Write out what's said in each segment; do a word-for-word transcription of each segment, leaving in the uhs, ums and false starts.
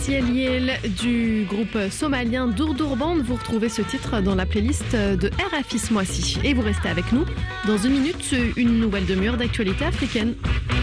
Yel du groupe somalien Durdurban, vous retrouvez ce titre dans la playlist de R F I ce mois-ci. Et vous restez avec nous. Dans une minute, une nouvelle demi-heure d'actualité africaine.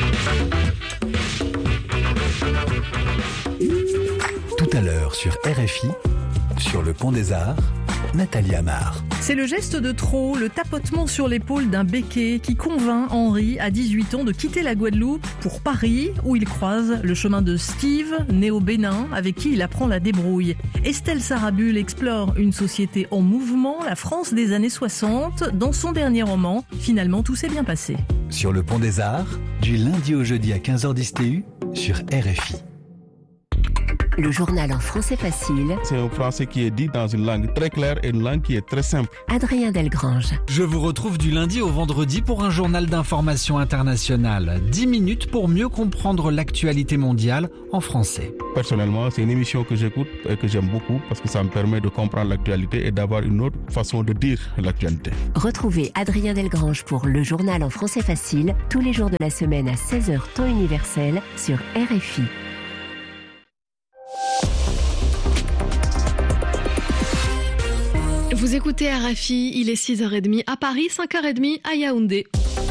Tout à l'heure sur R F I, sur le Pont des Arts, Nathalie Amar. C'est le geste de trop, le tapotement sur l'épaule d'un béquet qui convainc Henri, à dix-huit ans, de quitter la Guadeloupe pour Paris, où il croise le chemin de Steve, né au Bénin, avec qui il apprend la débrouille. Estelle Sarabul explore une société en mouvement, la France des années soixante, dans son dernier roman. Finalement, tout s'est bien passé. Sur le Pont des Arts, du lundi au jeudi à quinze heures dix T U, sur R F I. Le journal en français facile. C'est un français qui est dit dans une langue très claire et une langue qui est très simple. Adrien Delgrange. Je vous retrouve du lundi au vendredi pour un journal d'information internationale. dix minutes pour mieux comprendre l'actualité mondiale en français. Personnellement, c'est une émission que j'écoute et que j'aime beaucoup parce que ça me permet de comprendre l'actualité et d'avoir une autre façon de dire l'actualité. Retrouvez Adrien Delgrange pour le journal en français facile tous les jours de la semaine à seize heures temps universel sur R F I. Vous écoutez R F I, il est six heures trente à Paris, cinq heures trente à Yaoundé.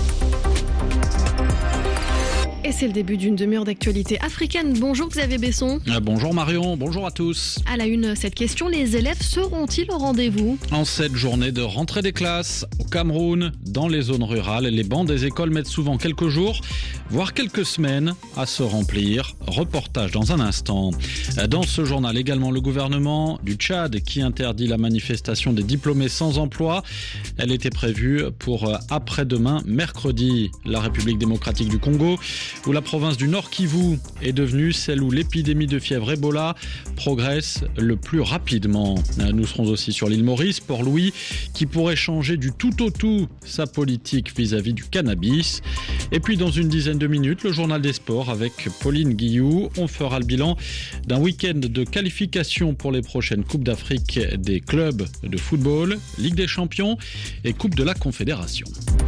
Et c'est le début d'une demi-heure d'actualité africaine. Bonjour Xavier Besson. Euh, bonjour Marion, bonjour à tous. À la une, cette question, les élèves seront-ils au rendez-vous ? En cette journée de rentrée des classes, au Cameroun, dans les zones rurales, les bancs des écoles mettent souvent quelques jours, voire quelques semaines à se remplir. Reportage dans un instant. Dans ce journal également, le gouvernement du Tchad qui interdit la manifestation des diplômés sans emploi. Elle était prévue pour après-demain, mercredi. La République démocratique du Congo, où la province du Nord Kivu est devenue celle où l'épidémie de fièvre Ebola progresse le plus rapidement. Nous serons aussi sur l'île Maurice, Port-Louis, qui pourrait changer du tout au tout sa politique vis-à-vis du cannabis. Et puis dans une dizaine de minutes, le journal des sports avec Pauline Guillou. On fera le bilan d'un week-end de qualification pour les prochaines Coupes d'Afrique des clubs de football, Ligue des Champions et Coupe de la Confédération.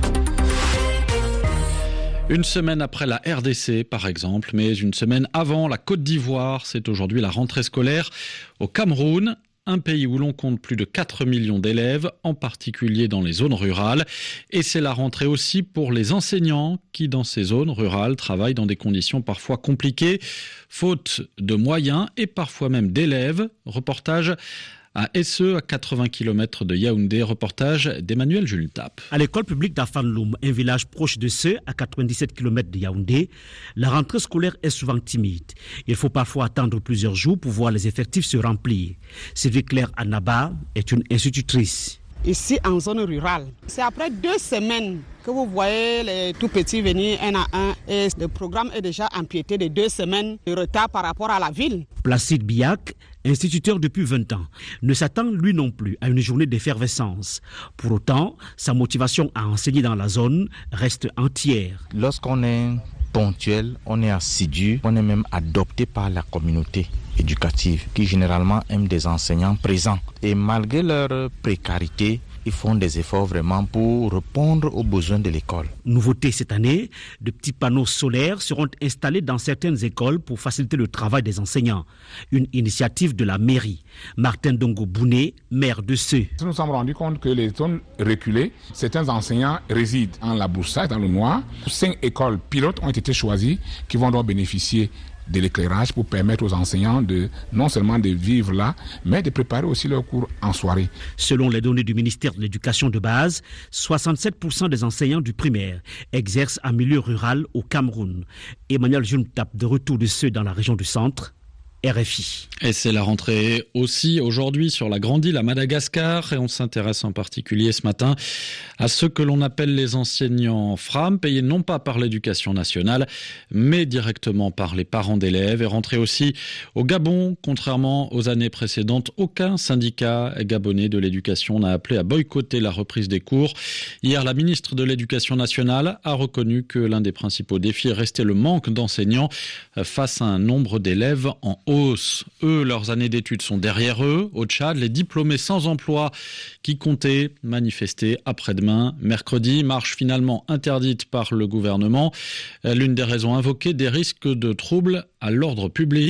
Une semaine après la R D C, par exemple, mais une semaine avant la Côte d'Ivoire, c'est aujourd'hui la rentrée scolaire au Cameroun, un pays où l'on compte plus de quatre millions d'élèves, en particulier dans les zones rurales. Et c'est la rentrée aussi pour les enseignants qui, dans ces zones rurales, travaillent dans des conditions parfois compliquées, faute de moyens et parfois même d'élèves. Reportage à Esseux, à quatre-vingts kilomètres de Yaoundé, reportage d'Emmanuel Jultap. À l'école publique d'Afanloum, un village proche de Esseux, à quatre-vingt-dix-sept kilomètres de Yaoundé, la rentrée scolaire est souvent timide. Il faut parfois attendre plusieurs jours pour voir les effectifs se remplir. Sylvie Claire Anaba est une institutrice. Ici, en zone rurale, c'est après deux semaines que vous voyez les tout petits venir un à un et le programme est déjà empiété de deux semaines de retard par rapport à la ville. Placide Biac, instituteur depuis vingt ans, ne s'attend lui non plus à une journée d'effervescence. Pour autant, sa motivation à enseigner dans la zone reste entière. Lorsqu'on est ponctuel, on est assidu, on est même adopté par la communauté éducative qui généralement aime des enseignants présents. Et malgré leur précarité, ils font des efforts vraiment pour répondre aux besoins de l'école. Nouveauté cette année, de petits panneaux solaires seront installés dans certaines écoles pour faciliter le travail des enseignants. Une initiative de la mairie. Martin Dongo Bouné, maire de Seux. Nous nous sommes rendus compte que les zones reculées, certains enseignants résident en Laboussa, dans le noir. Cinq écoles pilotes ont été choisies qui vont donc bénéficier de l'éclairage pour permettre aux enseignants de non seulement de vivre là, mais de préparer aussi leurs cours en soirée. Selon les données du ministère de l'Éducation de base, soixante-sept pour cent des enseignants du primaire exercent en milieu rural au Cameroun. Emmanuel Juntap, de retour de ceux dans la région du centre, R F I. Et c'est la rentrée aussi aujourd'hui sur la grande île à Madagascar et on s'intéresse en particulier ce matin à ceux que l'on appelle les enseignants F R A M, payés non pas par l'éducation nationale mais directement par les parents d'élèves. Et rentrée aussi au Gabon, contrairement aux années précédentes, aucun syndicat gabonais de l'éducation n'a appelé à boycotter la reprise des cours. Hier, la ministre de l'Éducation nationale a reconnu que l'un des principaux défis restait le manque d'enseignants face à un nombre d'élèves en hausse. Eux, leurs années d'études sont derrière eux. Au Tchad, les diplômés sans emploi qui comptaient manifester après-demain, mercredi, marche finalement interdite par le gouvernement. L'une des raisons invoquées, des risques de troubles à l'ordre public.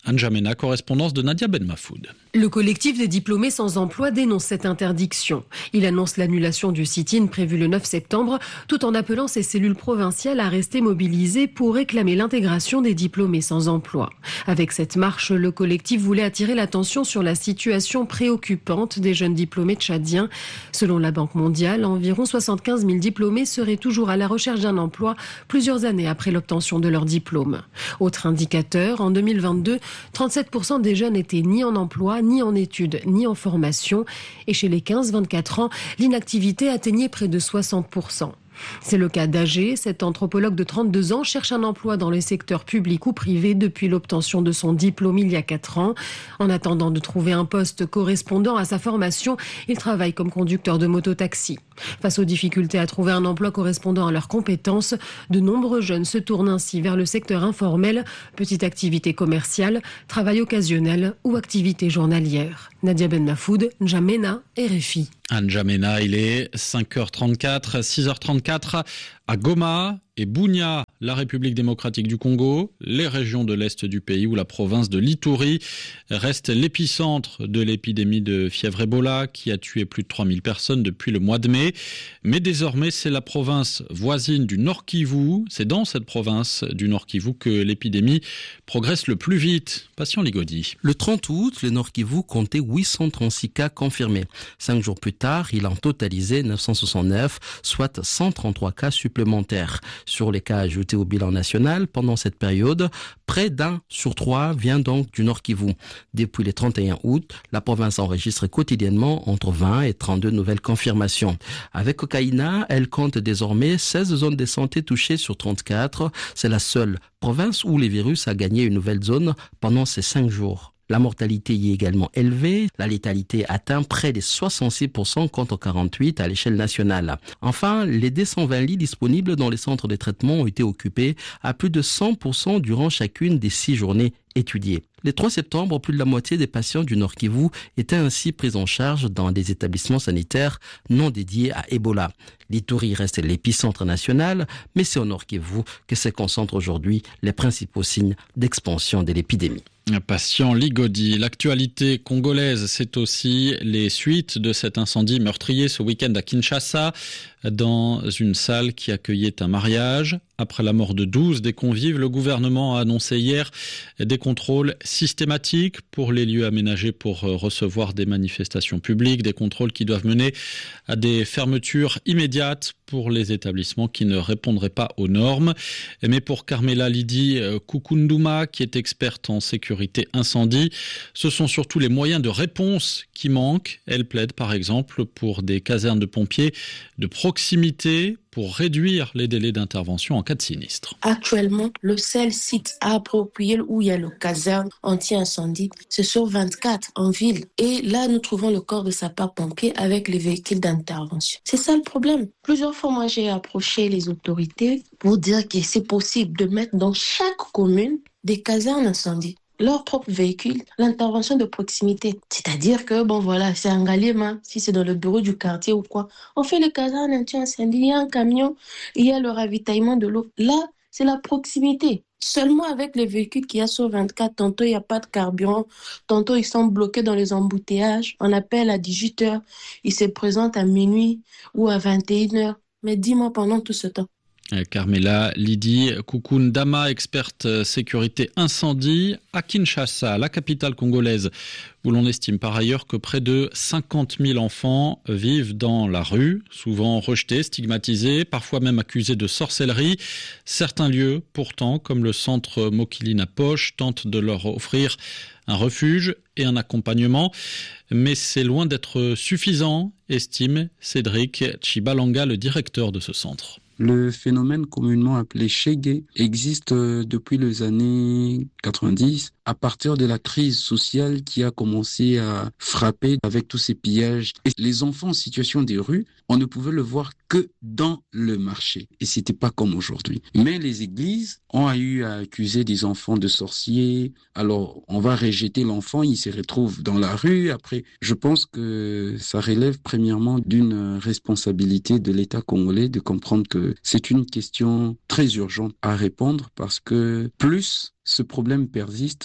N'Djamena, correspondance de Nadia Ben Mafoud. Le collectif des diplômés sans emploi dénonce cette interdiction. Il annonce l'annulation du sit-in prévu le neuf septembre, tout en appelant ses cellules provinciales à rester mobilisées pour réclamer l'intégration des diplômés sans emploi. Avec cette marche, le collectif voulait attirer l'attention sur la situation préoccupante des jeunes diplômés tchadiens. Selon la Banque mondiale, environ soixante-quinze mille diplômés seraient toujours à la recherche d'un emploi plusieurs années après l'obtention de leur diplôme. Autre indicateur, en deux mille vingt-deux, trente-sept pour cent des jeunes étaient ni en emploi, ni en études, ni en formation. Et chez les quinze vingt-quatre ans, l'inactivité atteignait près de soixante pour cent. C'est le cas d'Agé. Cet anthropologue de trente-deux ans cherche un emploi dans les secteurs publics ou privés depuis l'obtention de son diplôme il y a quatre ans. En attendant de trouver un poste correspondant à sa formation, il travaille comme conducteur de moto-taxi. Face aux difficultés à trouver un emploi correspondant à leurs compétences, de nombreux jeunes se tournent ainsi vers le secteur informel, petite activité commerciale, travail occasionnel ou activité journalière. Nadia Ben Mafoud, N'Djamena, R F I. À N'Djamena, il est cinq heures trente-quatre, six heures trente-quatre à Goma et Bunia, la République démocratique du Congo, les régions de l'est du pays où la province de l'Ituri reste l'épicentre de l'épidémie de fièvre Ebola qui a tué plus de trois mille personnes depuis le mois de mai. Mais désormais, c'est la province voisine du Nord Kivu, c'est dans cette province du Nord Kivu que l'épidémie progresse le plus vite. Patient Ligodi. Le trente août, le Nord Kivu comptait huit cent trente-six cas confirmés. Cinq jours plus tard, il en totalisait neuf cent soixante-neuf, soit cent trente-trois cas supplémentaires. Sur les cas ajoutés au bilan national, pendant cette période, près d'un sur trois vient donc du Nord Kivu. Depuis le trente et un août, la province enregistre quotidiennement entre vingt et trente-deux nouvelles confirmations. Avec Okaina, elle compte désormais seize zones de santé touchées sur trente-quatre. C'est la seule province où le virus a gagné une nouvelle zone pendant ces cinq jours. La mortalité y est également élevée. La létalité atteint près de soixante-six pour cent contre quarante-huit à l'échelle nationale. Enfin, les deux cent vingt lits disponibles dans les centres de traitement ont été occupés à plus de cent pour cent durant chacune des six journées étudiées. Le trois septembre, plus de la moitié des patients du Nord Kivu étaient ainsi pris en charge dans des établissements sanitaires non dédiés à Ebola. L'Ituri reste l'épicentre national, mais c'est au Nord Kivu que se concentrent aujourd'hui les principaux signes d'expansion de l'épidémie. Patient Ligodi, l'actualité congolaise, c'est aussi les suites de cet incendie meurtrier ce week-end à Kinshasa, dans une salle qui accueillait un mariage. Après la mort de douze des convives, le gouvernement a annoncé hier des contrôles systématiques pour les lieux aménagés pour recevoir des manifestations publiques, des contrôles qui doivent mener à des fermetures immédiates pour les établissements qui ne répondraient pas aux normes. Mais pour Carmela Lidi Kukunduma, qui est experte en sécurité incendie, ce sont surtout les moyens de réponse qui manquent. Elle plaide par exemple pour des casernes de pompiers de proximité pour réduire les délais d'intervention en cas de sinistre. Actuellement, le seul site approprié où il y a le caserne anti-incendie, c'est sur vingt-quatre en ville. Et là, nous trouvons le corps de sapeurs-pompiers avec les véhicules d'intervention. C'est ça le problème. Plusieurs fois, moi, j'ai approché les autorités pour dire que c'est possible de mettre dans chaque commune des casernes incendie. Leur propre véhicule, l'intervention de proximité. C'est-à-dire que, bon voilà, c'est un Galema, si c'est dans le bureau du quartier ou quoi, on fait le caserne anti-incendie, il y a un camion, il y a le ravitaillement de l'eau. Là, c'est la proximité. Seulement avec les véhicules qu'il y a sur vingt-quatre, tantôt il n'y a pas de carburant, tantôt ils sont bloqués dans les embouteillages, on appelle à dix-huit heures, ils se présentent à minuit ou à vingt et une heures. Mais dis-moi pendant tout ce temps. Carmela Lidi Kukundama, experte sécurité incendie à Kinshasa, la capitale congolaise, où l'on estime par ailleurs que près de cinquante mille enfants vivent dans la rue, souvent rejetés, stigmatisés, parfois même accusés de sorcellerie. Certains lieux, pourtant, comme le centre Mokilina Poche, tentent de leur offrir un refuge et un accompagnement, mais c'est loin d'être suffisant, estime Cédric Chibalanga, le directeur de ce centre. Le phénomène communément appelé Shege existe depuis les années quatre-vingt-dix, à partir de la crise sociale qui a commencé à frapper avec tous ces pillages. Et les enfants en situation de rue, on ne pouvait le voir que dans le marché. Et c'était pas comme aujourd'hui. Mais les églises ont eu à accuser des enfants de sorciers. Alors, on va rejeter l'enfant, il se retrouve dans la rue. Après, je pense que ça relève premièrement d'une responsabilité de l'État congolais de comprendre que c'est une question très urgente à répondre parce que plus ce problème persiste,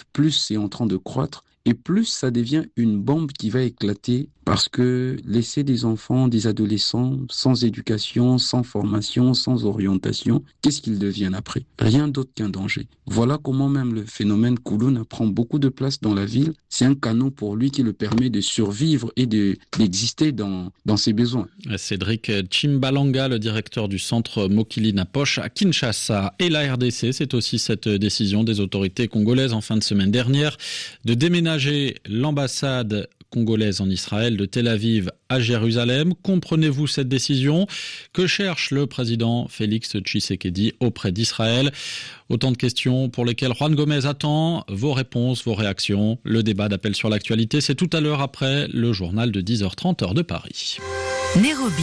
plus c'est en train de croître et plus ça devient une bombe qui va éclater parce que laisser des enfants, des adolescents sans éducation, sans formation, sans orientation, qu'est-ce qu'ils deviennent après? Rien d'autre qu'un danger. Voilà comment même le phénomène Kouloune prend beaucoup de place dans la ville. C'est un canot pour lui qui le permet de survivre et de, d'exister dans, dans ses besoins. Cédric Chimbalanga, le directeur du centre Mokili Napoche à Kinshasa. Et la R D C, c'est aussi cette décision des autorités congolaises en fin de semaine dernière de déménager l'ambassade congolaise en Israël de Tel Aviv à Jérusalem. Comprenez-vous cette décision? Que cherche le président Félix Tshisekedi auprès d'Israël? Autant de questions pour lesquelles Juan Gomez attend vos réponses, vos réactions. Le débat d'appel sur l'actualité, c'est tout à l'heure après le journal de dix heures trente heure de Paris. Nairobi,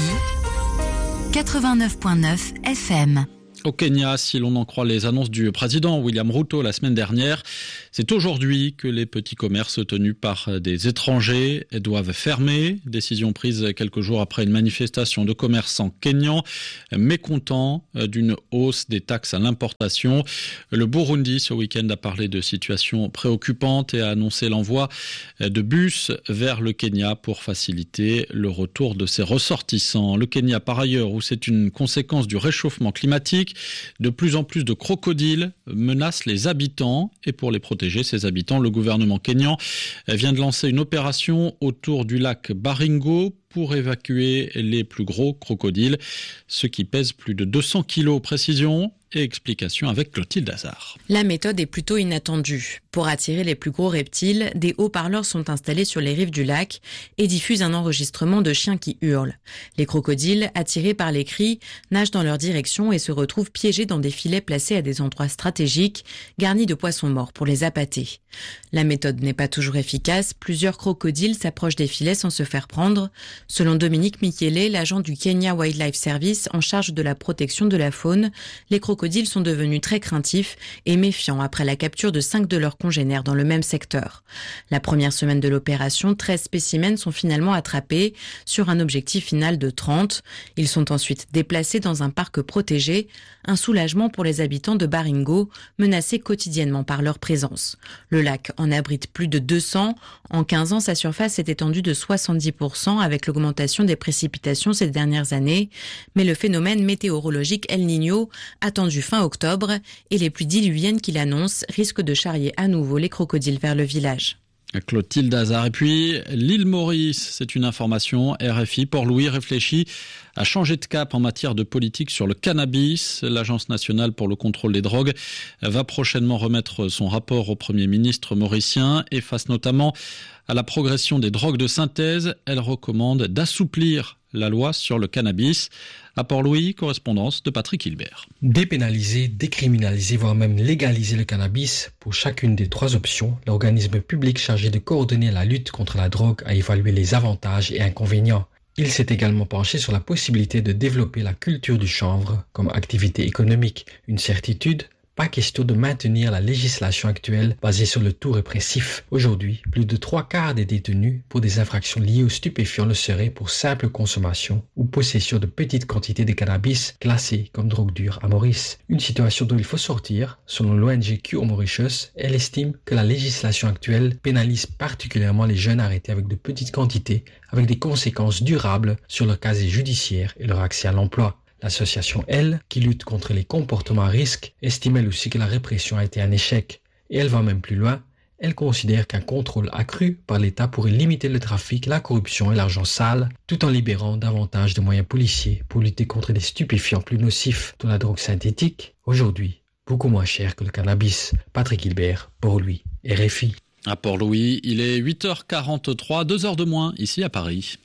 quatre-vingt-neuf virgule neuf F M. Au Kenya, si l'on en croit les annonces du président William Ruto la semaine dernière, c'est aujourd'hui que les petits commerces tenus par des étrangers doivent fermer. Décision prise quelques jours après une manifestation de commerçants kenyans mécontents d'une hausse des taxes à l'importation. Le Burundi, ce week-end, a parlé de situation préoccupante et a annoncé l'envoi de bus vers le Kenya pour faciliter le retour de ses ressortissants. Le Kenya, par ailleurs, où c'est une conséquence du réchauffement climatique, de plus en plus de crocodiles menacent les habitants et pour les protéger, ces habitants, le gouvernement kényan vient de lancer une opération autour du lac Baringo pour évacuer les plus gros crocodiles, ceux qui pèsent plus de deux cents kilos. Précision et explication avec Clotilde Hazard. La méthode est plutôt inattendue. Pour attirer les plus gros reptiles, des haut-parleurs sont installés sur les rives du lac et diffusent un enregistrement de chiens qui hurlent. Les crocodiles, attirés par les cris, nagent dans leur direction et se retrouvent piégés dans des filets placés à des endroits stratégiques, garnis de poissons morts pour les appâter. La méthode n'est pas toujours efficace. Plusieurs crocodiles s'approchent des filets sans se faire prendre. Selon Dominique Michele, l'agent du Kenya Wildlife Service en charge de la protection de la faune, les crocodiles sont devenus très craintifs et méfiants après la capture de cinq de leurs congénères dans le même secteur. La première semaine de l'opération, treize spécimens sont finalement attrapés sur un objectif final de trente. Ils sont ensuite déplacés dans un parc protégé, un soulagement pour les habitants de Baringo, menacés quotidiennement par leur présence. Le lac en abrite plus de deux cents. En quinze ans, sa surface s'est étendue de soixante-dix pour cent avec l'augmentation des précipitations ces dernières années. Mais le phénomène météorologique El Niño, attendu fin octobre, et les pluies diluviennes qu'il annonce risquent de charrier à nouveau les crocodiles vers le village. Clotilde Hazard. Et puis, l'île Maurice, c'est une information. R F I, Port-Louis réfléchit à changer de cap en matière de politique sur le cannabis. L'Agence nationale pour le contrôle des drogues va prochainement remettre son rapport au Premier ministre mauricien et face notamment à la progression des drogues de synthèse. Elle recommande d'assouplir la loi sur le cannabis. À Port-Louis, correspondance de Patrick Hilbert. Dépénaliser, décriminaliser, voire même légaliser le cannabis, pour chacune des trois options, l'organisme public chargé de coordonner la lutte contre la drogue a évalué les avantages et inconvénients. Il s'est également penché sur la possibilité de développer la culture du chanvre comme activité économique. Une certitude, pas question de maintenir la législation actuelle basée sur le tout répressif. Aujourd'hui, plus de trois quarts des détenus pour des infractions liées aux stupéfiants le seraient pour simple consommation ou possession de petites quantités de cannabis classées comme drogue dure à Maurice. Une situation dont il faut sortir. Selon l'O N G Q Mauritius, elle estime que la législation actuelle pénalise particulièrement les jeunes arrêtés avec de petites quantités, avec des conséquences durables sur leur casier judiciaire et leur accès à l'emploi. L'association Elle, qui lutte contre les comportements à risque, estime elle aussi que la répression a été un échec. Et elle va même plus loin. Elle considère qu'un contrôle accru par l'État pourrait limiter le trafic, la corruption et l'argent sale, tout en libérant davantage de moyens policiers pour lutter contre des stupéfiants plus nocifs, dont la drogue synthétique, aujourd'hui beaucoup moins chère que le cannabis. Patrick Hilbert, Port-Louis, R F I. À Port-Louis, il est huit heures quarante-trois, deux heures de moins ici à Paris.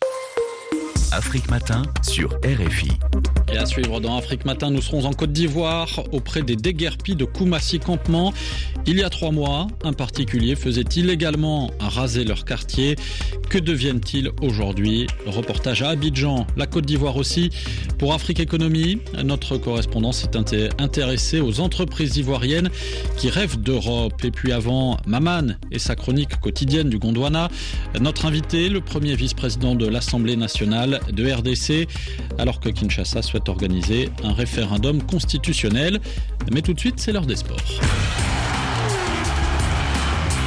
Afrique Matin sur R F I. Et à suivre dans Afrique Matin, nous serons en Côte d'Ivoire auprès des déguerpis de Koumassi Campement. Il y a trois mois, un particulier faisait illégalement raser leur quartier. Que deviennent-ils aujourd'hui? Reportage à Abidjan, la Côte d'Ivoire aussi. Pour Afrique Économie, notre correspondant s'est intéressé aux entreprises ivoiriennes qui rêvent d'Europe. Et puis avant Maman et sa chronique quotidienne du Gondwana, notre invité, le premier vice-président de l'Assemblée nationale de R D C, alors que Kinshasa souhaite organiser un référendum constitutionnel. Mais tout de suite, c'est l'heure des sports.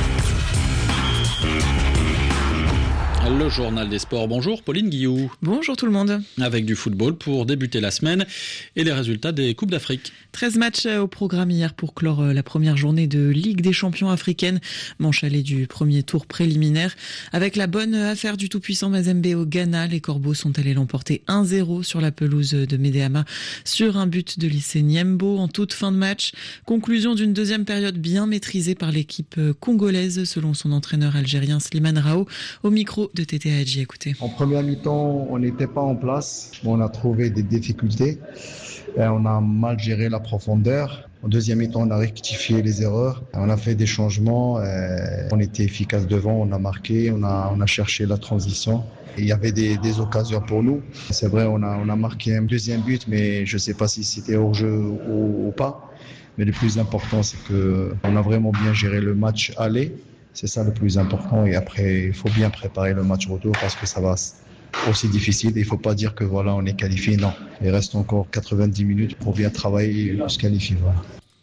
Le journal des sports. Bonjour Pauline Guillou. Bonjour tout le monde. Avec du football pour débuter la semaine et les résultats des Coupes d'Afrique. treize matchs au programme hier pour clore la première journée de Ligue des champions africaine. Manche allée du premier tour préliminaire. Avec la bonne affaire du tout-puissant Mazembe au Ghana, les Corbeaux sont allés l'emporter un zéro sur la pelouse de Medeama sur un but de Lycée Niembo en toute fin de match. Conclusion d'une deuxième période bien maîtrisée par l'équipe congolaise selon son entraîneur algérien Slimane Rao au micro de T T Hadji. Écoutez. En première mi-temps, on n'était pas en place. On a trouvé des difficultés. On a mal géré la profondeur. En deuxième mi-temps, on a rectifié les erreurs. On a fait des changements. On était efficace devant. On a marqué. On a, on a cherché la transition. Il y avait des, des occasions pour nous. C'est vrai, on a, on a marqué un deuxième but, mais je ne sais pas si c'était hors-jeu ou, ou pas. Mais le plus important, c'est qu'on a vraiment bien géré le match aller. C'est ça le plus important. Et après, il faut bien préparer le match retour parce que ça va aussi difficile. Il ne faut pas dire que voilà, on est qualifié. Non, il reste encore quatre-vingt-dix minutes pour bien travailler et se qualifier. Voilà.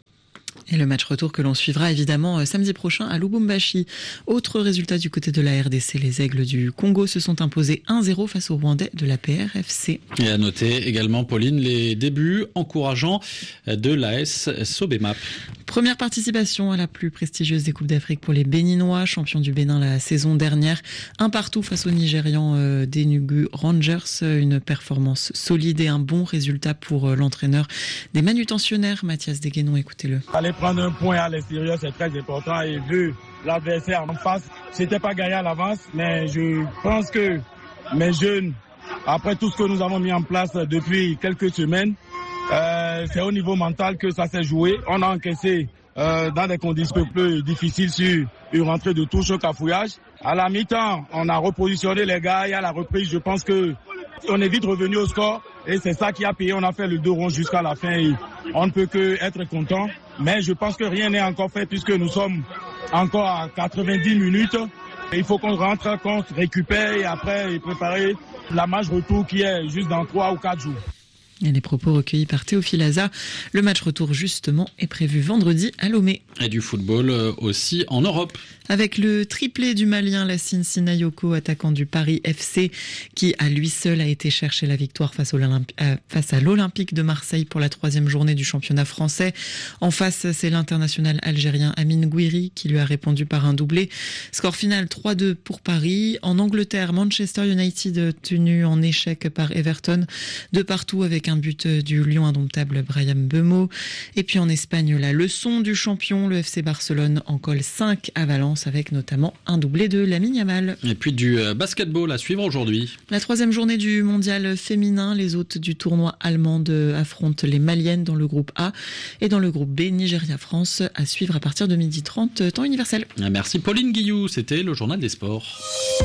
Et le match retour que l'on suivra évidemment samedi prochain à Lubumbashi. Autre résultat du côté de la R D C, les Aigles du Congo se sont imposés un zéro face aux Rwandais de la P R F C. Et à noter également, Pauline, les débuts encourageants de l'A S Sobemap. Première participation à la plus prestigieuse des Coupes d'Afrique pour les Béninois, champions du Bénin la saison dernière. Un partout face aux Nigérians euh, d'Enugu Rangers. Une performance solide et un bon résultat pour euh, l'entraîneur des manutentionnaires, Mathias Deguenon. Écoutez-le. Aller prendre un point à l'extérieur, c'est très important. Et vu l'adversaire en face, c'était pas gagné à l'avance. Mais je pense que mes jeunes, après tout ce que nous avons mis en place depuis quelques semaines, Euh, c'est au niveau mental que ça s'est joué. On a encaissé euh, dans des conditions un peu difficiles sur une rentrée de touche au cafouillage. À la mi-temps, on a repositionné les gars et à la reprise, je pense que on est vite revenu au score et c'est ça qui a payé. On a fait le dos rond jusqu'à la fin et on ne peut que être content. Mais je pense que rien n'est encore fait puisque nous sommes encore à quatre-vingt-dix minutes. Il faut qu'on rentre, qu'on se récupère et après préparer la match retour qui est juste dans trois ou quatre jours. Et les propos recueillis par Théophile Haza. Le match retour, justement, est prévu vendredi à Lomé. Et du football aussi en Europe. Avec le triplé du Malien Lassine Sinayoko, attaquant du Paris F C, qui à lui seul a été chercher la victoire face, au Olympi- euh, face à l'Olympique de Marseille pour la troisième journée du championnat français. En face, c'est l'international algérien Amine Gouiri qui lui a répondu par un doublé. Score final trois deux pour Paris. En Angleterre, Manchester United tenu en échec par Everton, de partout avec un but du lion indomptable Bryan Mbeumo. Et puis en Espagne, la leçon du champion, le F C Barcelone en colle cinq à Valence, avec notamment un doublé de Lamine Yamal. Et puis du basketball à suivre aujourd'hui. La troisième journée du mondial féminin, les hôtes du tournoi allemand affrontent les Maliennes dans le groupe A et dans le groupe B, Nigeria-France à suivre à partir de midi trente, temps universel. Merci Pauline Guillou, c'était le journal des sports.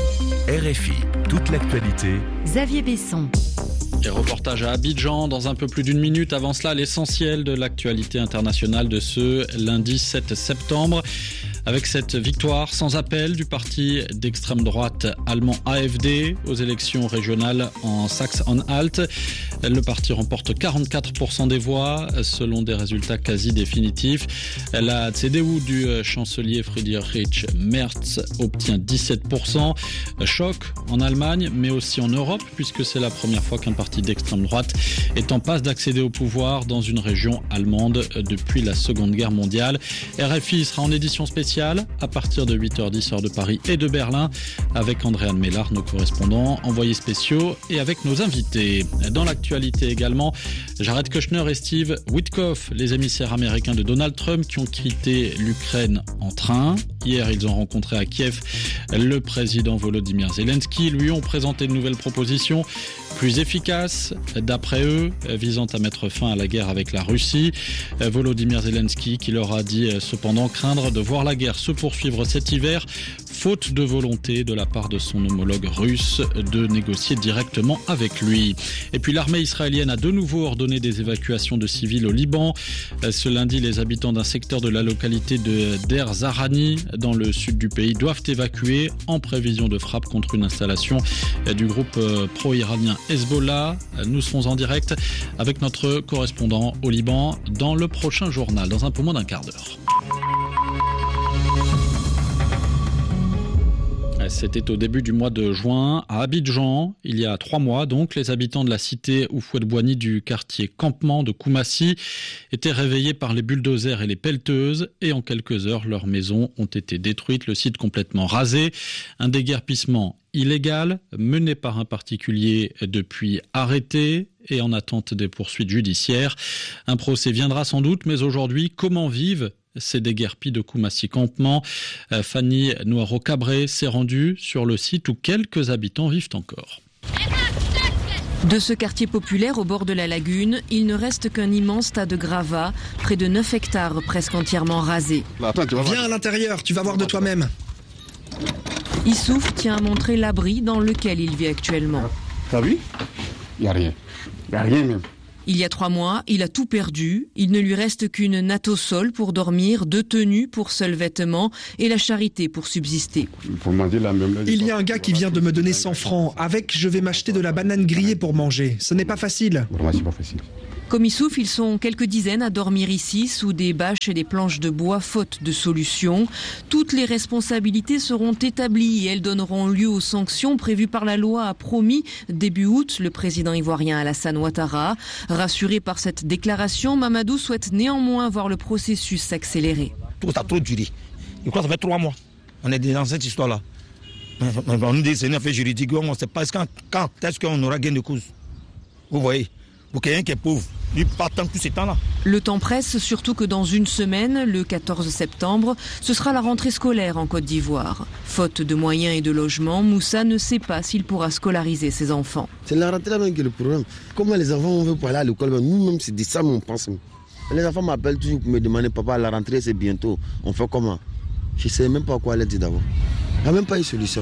R F I, toute l'actualité. Xavier Besson. Et reportage à Abidjan dans un peu plus d'une minute. Avant cela, l'essentiel de l'actualité internationale de ce lundi sept septembre. Avec cette victoire sans appel du parti d'extrême droite allemand A F D aux élections régionales en Saxe-Anhalt, le parti remporte quarante-quatre pour cent des voix selon des résultats quasi définitifs. La C D U du chancelier Friedrich Merz obtient dix-sept pour cent. Choc en Allemagne mais aussi en Europe puisque c'est la première fois qu'un parti d'extrême droite est en passe d'accéder au pouvoir dans une région allemande depuis la Seconde Guerre mondiale. R F I sera en édition spéciale à partir de huit heures dix heure de Paris et de Berlin avec Andréane Mélard, nos correspondants, envoyés spéciaux et avec nos invités. Dans l'actualité également, Jared Kushner et Steve Witkoff, les émissaires américains de Donald Trump qui ont quitté l'Ukraine en train. Hier, ils ont rencontré à Kiev le président Volodymyr Zelensky. Lui ont présenté de nouvelles propositions plus efficaces, d'après eux, visant à mettre fin à la guerre avec la Russie. Volodymyr Zelensky qui leur a dit cependant craindre de voir la guerre se poursuivre cet hiver, faute de volonté de la part de son homologue russe de négocier directement avec lui. Et puis l'armée israélienne a de nouveau ordonné des évacuations de civils au Liban. Ce lundi, les habitants d'un secteur de la localité de Der Zarani, dans le sud du pays, doivent évacuer en prévision de frappe contre une installation du groupe pro-iranien Hezbollah. Nous serons en direct avec notre correspondant au Liban dans le prochain journal, dans un peu moins d'un quart d'heure. C'était au début du mois de juin à Abidjan, il y a trois mois donc. Les habitants de la cité Houphouët-Boigny du quartier Campement de Koumassi étaient réveillés par les bulldozers et les pelleteuses et en quelques heures, leurs maisons ont été détruites, le site complètement rasé. Un déguerpissement illégal mené par un particulier depuis arrêté et en attente des poursuites judiciaires. Un procès viendra sans doute, mais aujourd'hui, comment vivent ces déguerpis de Koumassi Campement? Fanny Noiro-Cabré s'est rendue sur le site où quelques habitants vivent encore. De ce quartier populaire au bord de la lagune, il ne reste qu'un immense tas de gravats, près de neuf hectares presque entièrement rasés. Viens à l'intérieur, tu vas voir de toi-même. Issouf tient à montrer l'abri dans lequel il vit actuellement. T'as vu? Il n'y a rien. Il n'y a rien même. Il y a trois mois, il a tout perdu. Il ne lui reste qu'une natte au sol pour dormir, deux tenues pour seuls vêtements et la charité pour subsister. Il y a un gars qui vient de me donner cent francs. Avec, je vais m'acheter de la banane grillée pour manger. Ce n'est pas facile. Vraiment, c'est pas facile. Comme Issouf, ils sont quelques dizaines à dormir ici sous des bâches et des planches de bois faute de solution. Toutes les responsabilités seront établies et elles donneront lieu aux sanctions prévues par la loi, a promis début août le président ivoirien Alassane Ouattara. Rassuré par cette déclaration, Mamadou souhaite néanmoins voir le processus s'accélérer. Tout a trop duré. Je crois que ça fait trois mois. On est dans cette histoire-là. On nous dit que c'est une affaire juridique. On ne sait pas quand, quand est-ce qu'on aura gain de cause. Vous voyez, pour quelqu'un qui est pauvre, lui pas tant que tous ces temps-là. Le temps presse, surtout que dans une semaine, le quatorze septembre, ce sera la rentrée scolaire en Côte d'Ivoire. Faute de moyens et de logements, Moussa ne sait pas s'il pourra scolariser ses enfants. C'est la rentrée même qui est le problème. Comment les enfants on veut pas aller à l'école? Nous-mêmes, c'est de ça qu'on pense. Les enfants m'appellent toujours pour me demander, papa, la rentrée c'est bientôt. On fait comment? Je ne sais même pas quoi leur dire d'abord. Il n'y a même pas une solution.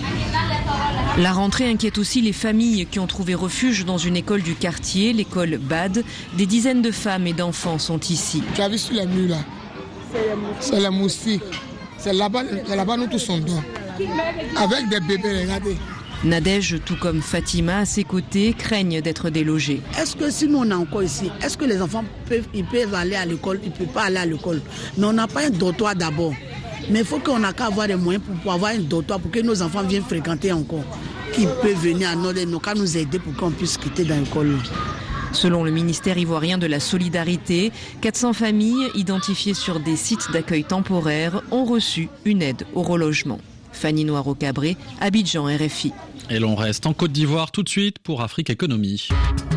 La rentrée inquiète aussi les familles qui ont trouvé refuge dans une école du quartier, l'école B A D. Des dizaines de femmes et d'enfants sont ici. Tu as vu sur les murs là? C'est la moustique. C'est là-bas, là-bas nous tous sommes dedans. Avec des bébés, regardez. Nadège, tout comme Fatima, à ses côtés, craignent d'être délogés. Est-ce que si nous on est encore ici, est-ce que les enfants peuvent, ils peuvent aller à l'école? Ils ne peuvent pas aller à l'école. Mais on n'a pas un dortoir d'abord. Mais il faut qu'on ait qu'à avoir des moyens pour, pour avoir un dortoir pour que nos enfants viennent fréquenter encore. Qui peuvent venir à nos cas nous aider pour qu'on puisse quitter dans l'école. Selon le ministère ivoirien de la Solidarité, quatre cents familles identifiées sur des sites d'accueil temporaires ont reçu une aide au relogement. Fanny Noiro-Cabré, Abidjan, R F I. Et l'on reste en Côte d'Ivoire tout de suite pour Afrique Économie.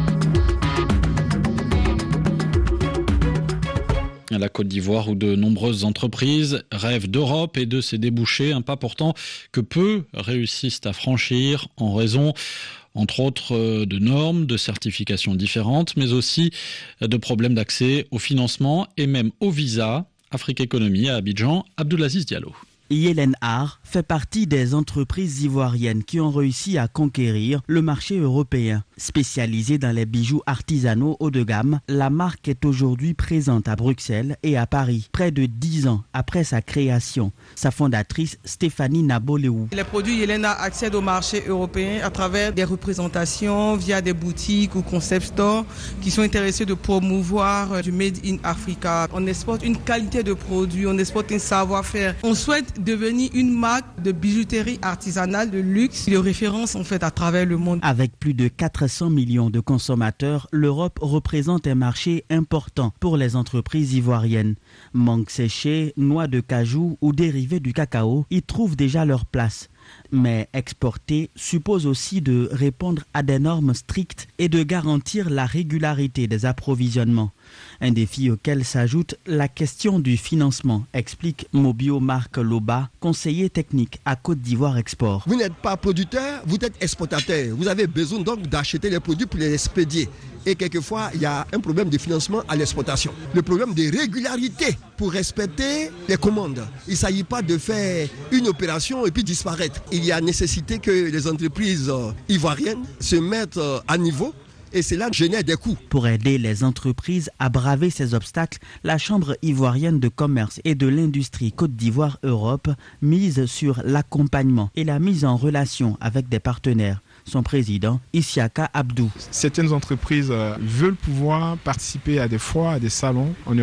La Côte d'Ivoire où de nombreuses entreprises rêvent d'Europe et de ses débouchés, un pas pourtant que peu réussissent à franchir en raison, entre autres, de normes, de certifications différentes, mais aussi de problèmes d'accès au financement et même au visa. Afrique Économie à Abidjan, Abdoulaziz Diallo. Yelen Har fait partie des entreprises ivoiriennes qui ont réussi à conquérir le marché européen. Spécialisée dans les bijoux artisanaux haut de gamme, la marque est aujourd'hui présente à Bruxelles et à Paris, près de dix ans après sa création. Sa fondatrice, Stéphanie Naboléou. Les produits Yelen Har accèdent au marché européen à travers des représentations via des boutiques ou concept stores qui sont intéressés de promouvoir du Made in Africa. On exporte une qualité de produit, on exporte un savoir-faire. On souhaite devenir une marque de bijouterie artisanale de luxe, de référence en fait à travers le monde. Avec plus de quatre cents millions de consommateurs, l'Europe représente un marché important pour les entreprises ivoiriennes. Mangue séchée, noix de cajou ou dérivés du cacao y trouvent déjà leur place. Mais exporter suppose aussi de répondre à des normes strictes et de garantir la régularité des approvisionnements. Un défi auquel s'ajoute la question du financement, explique Mobio Marc Loba, conseiller technique à Côte d'Ivoire Export. Vous n'êtes pas producteur, vous êtes exportateur. Vous avez besoin donc d'acheter les produits pour les expédier. Et quelquefois, il y a un problème de financement à l'exportation. Le problème de régularité pour respecter les commandes. Il ne s'agit pas de faire une opération et puis disparaître. Il y a nécessité que les entreprises ivoiriennes se mettent à niveau. Et cela génère des coûts. Pour aider les entreprises à braver ces obstacles, la Chambre ivoirienne de commerce et de l'industrie Côte d'Ivoire Europe mise sur l'accompagnement et la mise en relation avec des partenaires. Son président, Isiaka Abdou. Certaines entreprises veulent pouvoir participer à des foires, à des salons en Europe,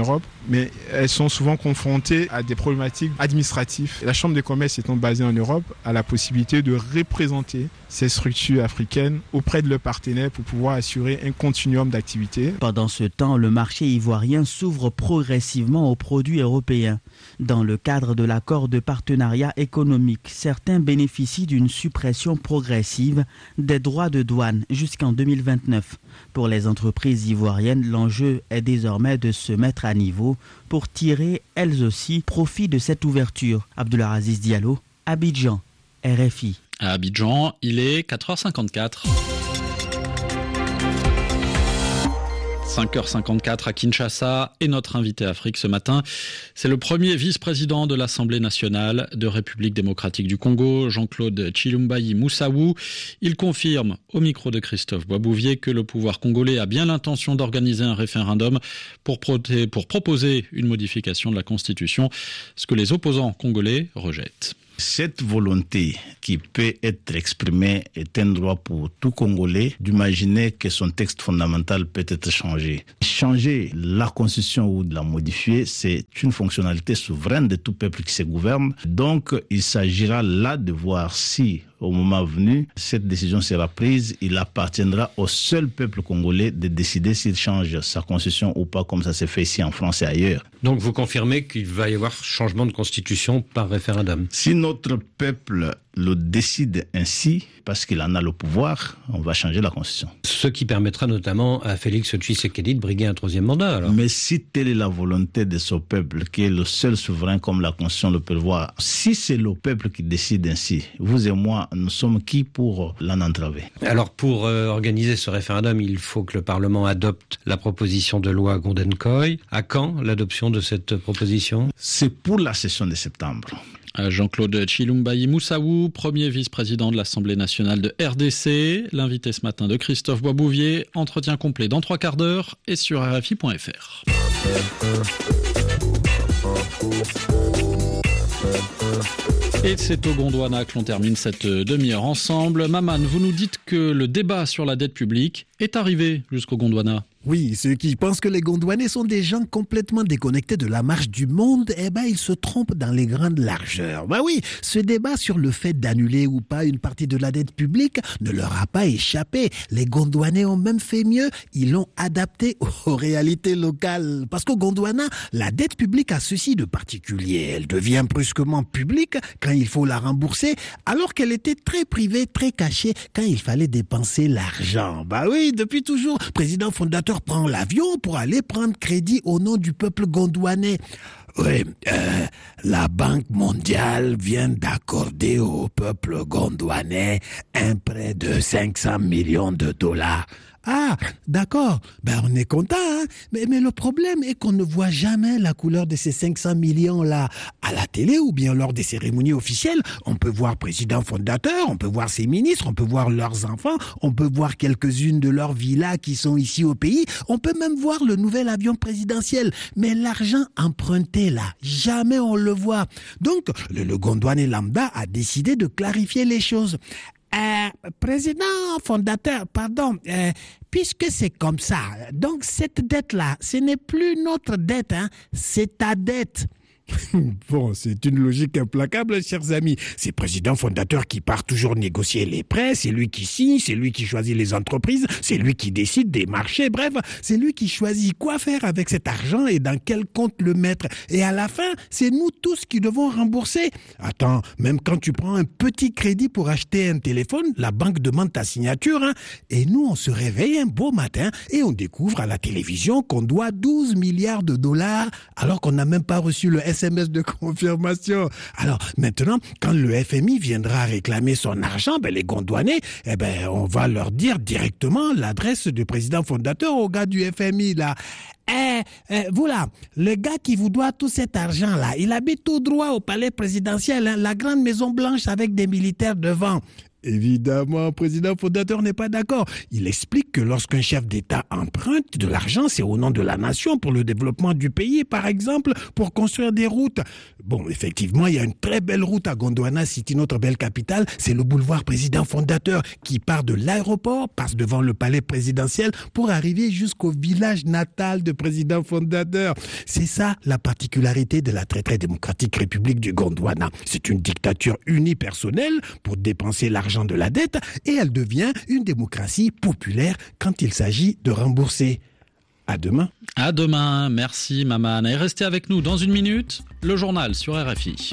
mais elles sont souvent confrontées à des problématiques administratives. La Chambre de commerce étant basée en Europe a la possibilité de représenter ces structures africaines auprès de leurs partenaires pour pouvoir assurer un continuum d'activités. Pendant ce temps, le marché ivoirien s'ouvre progressivement aux produits européens. Dans le cadre de l'accord de partenariat économique, certains bénéficient d'une suppression progressive des droits de douane jusqu'en deux mille vingt-neuf. Pour les entreprises ivoiriennes, l'enjeu est désormais de se mettre à niveau pour tirer elles aussi profit de cette ouverture. Abdelaziz Diallo, Abidjan, R F I. À Abidjan, il est quatre heures cinquante-quatre. cinq heures cinquante-quatre à Kinshasa et notre invité Afrique ce matin, c'est le premier vice-président de l'Assemblée nationale de République démocratique du Congo, Jean-Claude Tshilombayi Moussaou. Il confirme au micro de Christophe Boisbouvier que le pouvoir congolais a bien l'intention d'organiser un référendum pour, proté- pour proposer une modification de la Constitution, ce que les opposants congolais rejettent. Cette volonté qui peut être exprimée est un droit pour tout Congolais d'imaginer que son texte fondamental peut être changé. Changer la Constitution ou de la modifier, c'est une fonctionnalité souveraine de tout peuple qui se gouverne. Donc, il s'agira là de voir si, au moment venu, cette décision sera prise. Il appartiendra au seul peuple congolais de décider s'il change sa constitution ou pas, comme ça s'est fait ici en France et ailleurs. Donc vous confirmez qu'il va y avoir changement de constitution par référendum? Si notre peuple le décide ainsi, parce qu'il en a le pouvoir, on va changer la constitution. Ce qui permettra notamment à Félix Tshisekedi de briguer un troisième mandat, alors. Mais si telle est la volonté de ce peuple, qui est le seul souverain comme la constitution le prévoit, si c'est le peuple qui décide ainsi, vous et moi, nous sommes qui pour l'en entraver? Alors pour euh, organiser ce référendum, il faut que le Parlement adopte la proposition de loi Gondenkoy. À quand l'adoption de cette proposition? C'est pour la session de septembre. Jean-Claude Tshilombayi Moussaou, premier vice-président de l'Assemblée nationale de R D C, l'invité ce matin de Christophe Boisbouvier. Entretien complet dans trois quarts d'heure et sur R F I point F R. Et c'est au Gondwana que l'on termine cette demi-heure ensemble. Maman, vous nous dites que le débat sur la dette publique est arrivé jusqu'au Gondwana. Oui, ceux qui pensent que les Gondwanais sont des gens complètement déconnectés de la marche du monde, eh ben, ils se trompent dans les grandes largeurs. Ben oui, ce débat sur le fait d'annuler ou pas une partie de la dette publique ne leur a pas échappé. Les Gondwanais ont même fait mieux, ils l'ont adapté aux réalités locales. Parce qu'au Gondwana, la dette publique a ceci de particulier. Elle devient brusquement publique quand il faut la rembourser, alors qu'elle était très privée, très cachée quand il fallait dépenser l'argent. Ben oui, depuis toujours, président fondateur prend l'avion pour aller prendre crédit au nom du peuple gondwanais. Oui, euh, la Banque mondiale vient d'accorder au peuple gondwanais un prêt de cinq cents millions de dollars. Ah, d'accord, ben on est content, hein? mais, mais le problème est qu'on ne voit jamais la couleur de ces cinq cents millions-là à la télé ou bien lors des cérémonies officielles. On peut voir président fondateur, on peut voir ses ministres, on peut voir leurs enfants, on peut voir quelques-unes de leurs villas qui sont ici au pays, on peut même voir le nouvel avion présidentiel. Mais l'argent emprunté là, jamais on le voit. Donc, le, le Gondwanais lambda a décidé de clarifier les choses. Euh, président fondateur, pardon, euh, puisque c'est comme ça, donc cette dette-là, ce n'est plus notre dette, hein, c'est ta dette. Bon, c'est une logique implacable, chers amis. C'est président fondateur qui part toujours négocier les prêts, c'est lui qui signe, c'est lui qui choisit les entreprises, c'est lui qui décide des marchés, bref, c'est lui qui choisit quoi faire avec cet argent et dans quel compte le mettre. Et à la fin, c'est nous tous qui devons rembourser. Attends, même quand tu prends un petit crédit pour acheter un téléphone, la banque demande ta signature, hein, et nous, on se réveille un beau matin et on découvre à la télévision qu'on doit douze milliards de dollars alors qu'on n'a même pas reçu le S M S de confirmation. Alors maintenant, quand le F M I viendra réclamer son argent, ben les Gondwanais, eh ben on va leur dire directement l'adresse du président fondateur au gars du F M I là. Eh, eh, voilà, le gars qui vous doit tout cet argent-là, il habite tout droit au palais présidentiel, hein, la grande maison blanche avec des militaires devant. Évidemment, le président fondateur n'est pas d'accord. Il explique que lorsqu'un chef d'État emprunte de l'argent, c'est au nom de la nation pour le développement du pays, par exemple, pour construire des routes. Bon, effectivement, il y a une très belle route à Gondwana City, notre belle capitale. C'est le boulevard président fondateur qui part de l'aéroport, passe devant le palais présidentiel pour arriver jusqu'au village natal de président fondateur. C'est ça la particularité de la très très démocratique République du Gondwana. C'est une dictature unipersonnelle pour dépenser l'argent de la dette et elle devient une démocratie populaire quand il s'agit de rembourser. À demain. À demain, merci Maman. Et restez avec nous dans une minute, le journal sur R F I.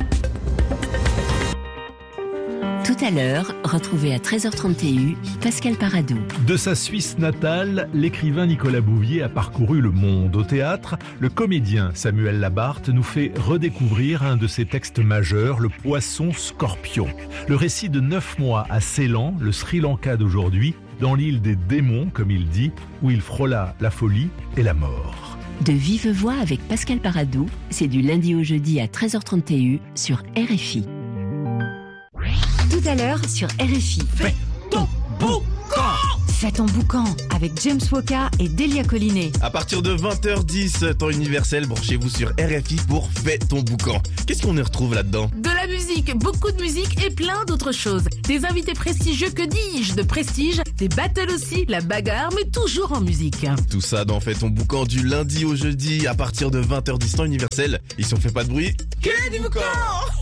Tout à l'heure, retrouvez à treize heures trente Pascal Paradou. De sa Suisse natale, l'écrivain Nicolas Bouvier a parcouru le monde. Au théâtre, le comédien Samuel Labarthe nous fait redécouvrir un de ses textes majeurs, Le Poisson Scorpion. Le récit de neuf mois à Ceylan, le Sri Lanka d'aujourd'hui, dans l'île des démons, comme il dit, où il frôla la folie et la mort. De vive voix avec Pascal Paradou, c'est du lundi au jeudi à treize heures trente sur R F I. Tout à l'heure sur R F I. Fais ton boucan! Fais ton boucan avec James Woka et Delia Collinet. À partir de vingt heures dix, temps universel, branchez-vous sur R F I pour Fais ton boucan. Qu'est-ce qu'on y retrouve là-dedans? De la musique, beaucoup de musique et plein d'autres choses. Des invités prestigieux, que dis-je, de prestige, des battles aussi, la bagarre, mais toujours en musique. Tout ça dans Fais ton boucan du lundi au jeudi à partir de vingt heures dix, temps universel. Et si on fait pas de bruit, que du boucan!